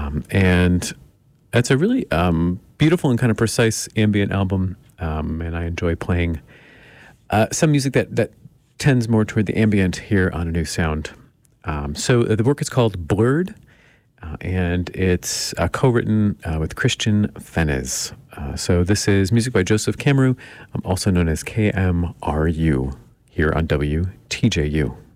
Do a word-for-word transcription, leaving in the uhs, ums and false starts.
Um, and it's a really um, beautiful and kind of precise ambient album. Um, and I enjoy playing uh, some music that, that tends more toward the ambient here on A New Sound. Um, so uh, the work is called Blurred, uh, and it's uh, co-written uh, with Christian Fenez. Uh, so this is music by Joseph Cameron, um, also known as K M R U, here on W T J U.